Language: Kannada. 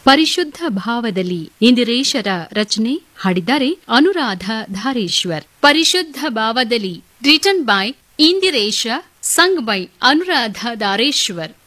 ಪರಿಶುದ್ಧ ಭಾವದಲ್ಲಿ ಇಂದಿರೇಶರ ರಚನೆ ಹಾಡಿದ್ದಾರೆ ಅನುರಾಧ ಧಾರೇಶ್ವರ್. ಪರಿಶುದ್ಧ ಭಾವದಲ್ಲಿ written by Indiresha, sung by Anuradha Dhareshwar.